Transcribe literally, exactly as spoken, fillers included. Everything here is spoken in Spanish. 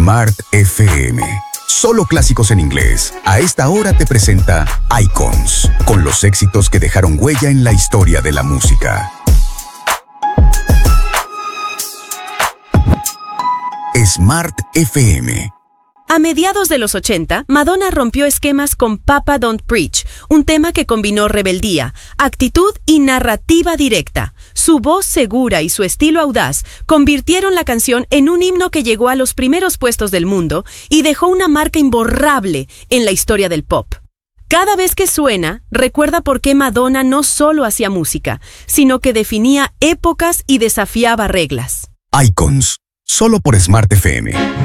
Smart F M. Solo clásicos en inglés. A esta hora te presenta Icons, con los éxitos que dejaron huella en la historia de la música. Smart F M. A mediados de los ochenta, Madonna rompió esquemas con Papa Don't Preach, un tema que combinó rebeldía, actitud y narrativa directa. Su voz segura y su estilo audaz convirtieron la canción en un himno que llegó a los primeros puestos del mundo y dejó una marca imborrable en la historia del pop. Cada vez que suena, recuerda por qué Madonna no solo hacía música, sino que definía épocas y desafiaba reglas. Icons, solo por Smart F M.